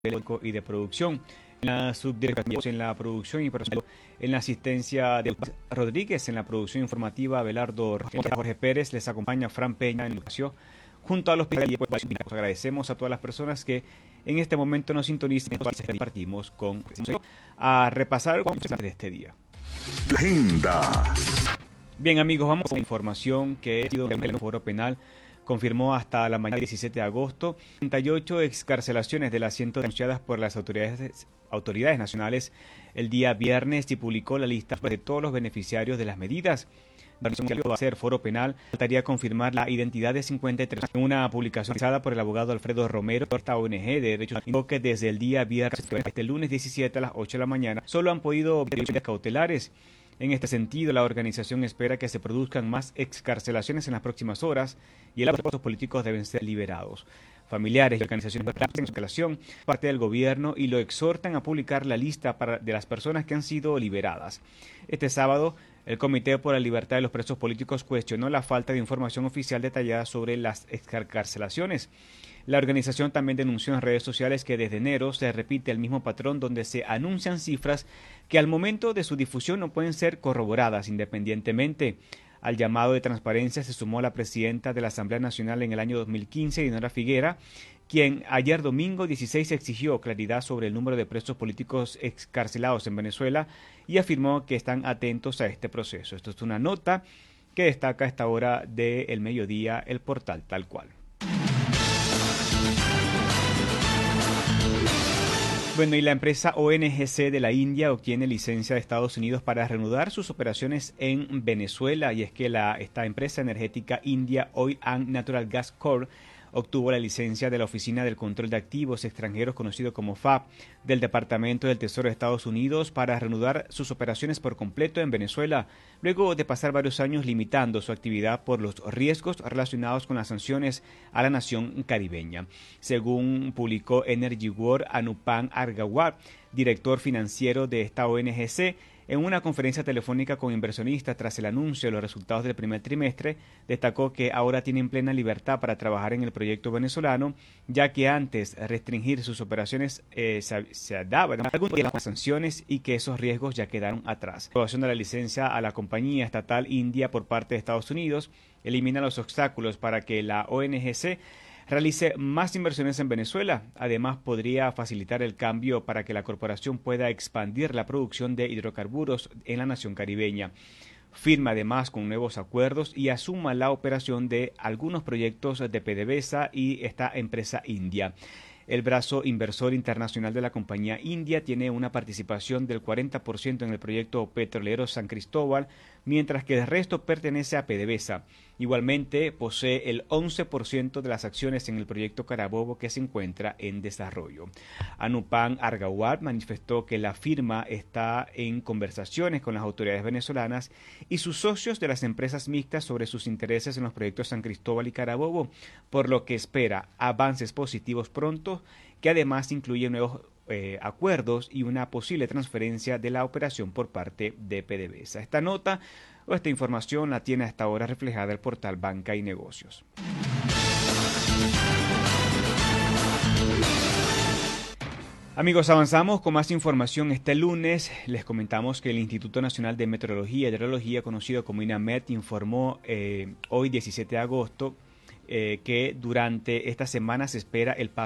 y de producción. En la subdirección, en la producción y personal, en la asistencia de Rodríguez, en la producción informativa, Abelardo Jorge Pérez, les acompaña Fran Peña en educación, junto a los agradecemos a todas las personas que en este momento nos sintonizan y partimos con a repasar de este día. Agenda. Bien, amigos, vamos con información que el Foro Penal confirmó hasta la mañana del 17 de agosto 38 excarcelaciones de las 100 denunciadas por las autoridades nacionales el día viernes y publicó la lista de todos los beneficiarios de las medidas. La organización va a ser Foro Penal faltaría confirmar la identidad de 53. En una publicación realizada por el abogado Alfredo Romero, esta ONG de derechos humanos, que desde el día viernes este lunes 17 a las 8 de la mañana solo han podido medidas cautelares. En este sentido, la organización espera que se produzcan más excarcelaciones en las próximas horas y los presos políticos deben ser liberados. Familiares y organizaciones de excarcelación parte del gobierno y lo exhortan a publicar la lista de las personas que han sido liberadas. Este sábado, el Comité por la Libertad de los Presos Políticos cuestionó la falta de información oficial detallada sobre las excarcelaciones. La organización también denunció en redes sociales que desde enero se repite el mismo patrón donde se anuncian cifras que al momento de su difusión no pueden ser corroboradas independientemente. Al llamado de transparencia se sumó la presidenta de la Asamblea Nacional en el año 2015, Dinora Figuera, quien ayer domingo 16 exigió claridad sobre el número de presos políticos excarcelados en Venezuela y afirmó que están atentos a este proceso. Esto es una nota que destaca a esta hora del mediodía el portal Tal Cual. Bueno, y la empresa ONGC de la India obtiene licencia de Estados Unidos para reanudar sus operaciones en Venezuela, y es que esta empresa energética India Oil and Natural Gas Corp obtuvo la licencia de la Oficina del Control de Activos Extranjeros, conocido como FAB, del Departamento del Tesoro de Estados Unidos para reanudar sus operaciones por completo en Venezuela, luego de pasar varios años limitando su actividad por los riesgos relacionados con las sanciones a la nación caribeña. Según publicó Energy World, Anupam Agarwal, director financiero de esta ONGC, en una conferencia telefónica con inversionistas tras el anuncio de los resultados del primer trimestre, destacó que ahora tienen plena libertad para trabajar en el proyecto venezolano, ya que antes restringir sus operaciones se daban algunas sanciones y que esos riesgos ya quedaron atrás. La aprobación de la licencia a la compañía estatal India por parte de Estados Unidos elimina los obstáculos para que la ONGC realice más inversiones en Venezuela. Además, podría facilitar el cambio para que la corporación pueda expandir la producción de hidrocarburos en la nación caribeña. Firma además con nuevos acuerdos y asuma la operación de algunos proyectos de PDVSA y esta empresa india. El brazo inversor internacional de la compañía India tiene una participación del 40% en el proyecto petrolero San Cristóbal, mientras que el resto pertenece a PDVSA. Igualmente, posee el 11% de las acciones en el proyecto Carabobo que se encuentra en desarrollo. Anupam Agarwal manifestó que la firma está en conversaciones con las autoridades venezolanas y sus socios de las empresas mixtas sobre sus intereses en los proyectos San Cristóbal y Carabobo, por lo que espera avances positivos pronto, que además incluyen nuevos acuerdos y una posible transferencia de la operación por parte de PDVSA. Esta nota o esta información la tiene hasta ahora reflejada el portal Banca y Negocios. Amigos, avanzamos con más información. Este lunes les comentamos que el Instituto Nacional de Meteorología y Hidrología, conocido como INAMET, informó hoy 17 de agosto que durante esta semana se espera el paso